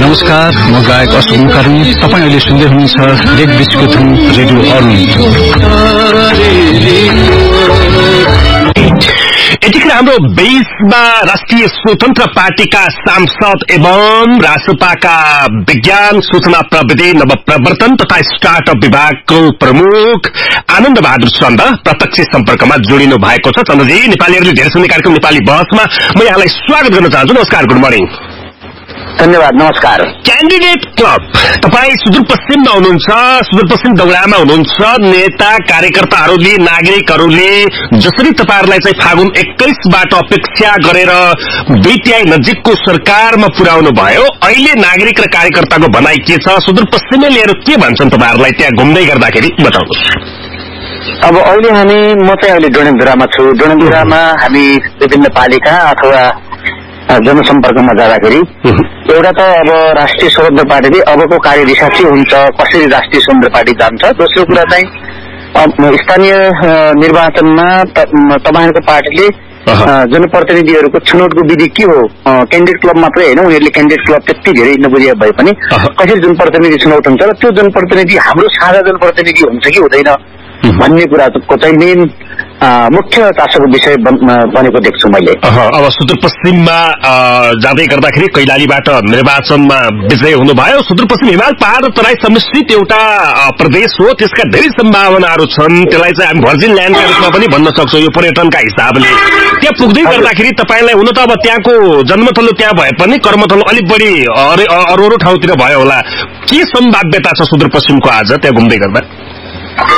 नमस्कार, म गायक अशोक मुखर्जी। तपाईं अहिले सुन्दै हुनुहुन्छ रेड बिचको धुन रेडियो अर्निङ। यतिखेर हाम्रो बीचमा राष्ट्रिय स्वतन्त्र पार्टीका सांसद एवं रासपाका विज्ञान सूचना प्रविधि नवप्रवर्तन तथा स्टार्टअप विभागको प्रमुख आनन्द बहादुर चन्द प्रत्यक्ष सम्पर्कमा जोडिनु भएको छ। चन्दजी, नेपालीहरूले धेरै सुन्ने कार्यक्रम नेपाली बहसमा म यहाँलाई स्वागत गर्न चाहन्छु। नमस्कार, गुड मर्निङ। धन्यवाद, नमस्कार। क्यान्डिडेट क्लब, तपाईँ सुदूरपश्चिममा हुनुहुन्छ, सुदूरपश्चिम दौडामा हुनुहुन्छ। नेता कार्यकर्ताहरूले, नागरिकहरूले जसरी तपाईँहरूलाई चाहिँ फागुन 21बाट अपेक्षा गरेर 2 तिहाई नजिकको सरकारमा पुर्याउनु भयो, अहिले नागरिक र कार्यकर्ताको भनाइ के छ? सुदूरपश्चिमेलीहरू के भन्छन् तपाईँहरूलाई त्यहाँ घुम्दै गर्दाखेरि? बताउनुहोस्। अब अहिले म चाहिँ अहिले डोडेन्द्रामा छु। डोडेन्द्रामा हामी विभिन्न पालिका अथवा जनसम्पर्कमा जाँदाखेरि एउटा त अब राष्ट्रिय स्वतन्त्र पार्टीले अबको कार्यदिशा के हुन्छ, कसरी राष्ट्रिय स्वतन्त्र पार्टी जान्छ। दोस्रो कुरा चाहिँ स्थानीय निर्वाचनमा तपाईहरुको पार्टीले जनप्रतिनिधिहरूको छनौटको विधि के हो। क्यान्डिडेट क्लब मात्रै होइन, उनीहरूले क्यान्डिडेट क्लब त्यति धेरै नबुझे भए पनि कसरी जनप्रतिनिधि छनौट हुन्छ र त्यो जनप्रतिनिधि हाम्रो साझा जनप्रतिनिधि हुन्छ कि हुँदैन भन्ने कुराको चाहिँ मेन मुख्य चासोको विषय बनेको देख्छु मैले। अब सुदूरपश्चिममा जाँदै गर्दाखेरि कैलालीबाट निर्वाचनमा विजय हुनुभयो। सुदूरपश्चिम हिमाल पहाड र तराई सम्मिश्रित एउटा प्रदेश हो, त्यसका धेरै सम्भावनाहरू छन्। त्यसलाई चाहिँ हामी भर्जिन ल्यान्डका रूपमा पनि भन्न सक्छौँ यो पर्यटनका हिसाबले। त्यहाँ पुग्दै गर्दाखेरि तपाईँलाई हुन त अब त्यहाँको जन्मथलो त्यहाँ भए पनि कर्मथलो अलिक बढी अरू ठाउँतिर भयो होला। के सम्भाव्यता छ सुदूरपश्चिमको आज त्यहाँ घुम्दै गर्दा?